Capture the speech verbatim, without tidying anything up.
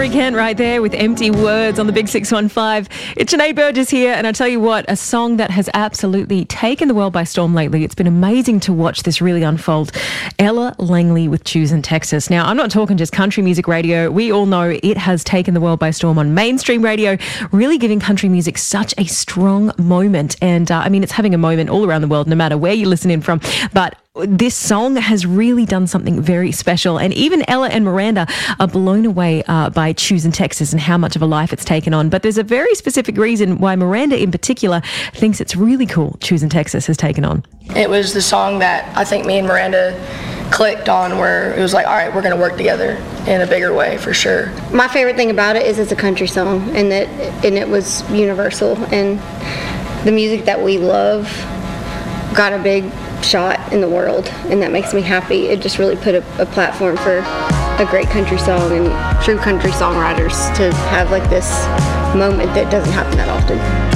Rory Kent right there with Empty Words on the Big six one five. It's Sinead Burgess here, and I tell you what, a song that has absolutely taken the world by storm lately. It's been amazing to watch this really unfold. Ella Langley with Choosing Texas. Now, I'm not talking just country music radio. We all know it has taken the world by storm on mainstream radio, really giving country music such a strong moment. And, uh, I mean, it's having a moment all around the world, no matter where you listen in from. But this song has really done something very special, and even Ella and Miranda are blown away uh, by Choosing Texas and how much of a life it's taken on. But there's a very specific reason why Miranda in particular thinks it's really cool Choosing Texas has taken on. It was the song that I think me and Miranda clicked on, where it was like, all right, we're going to work together in a bigger way for sure. My favorite thing about it is it's a country song, and that and it was universal, and the music that we love got a big shot in the world, and that makes me happy. It just really put a, a platform for a great country song and true country songwriters to have like this moment that doesn't happen that often.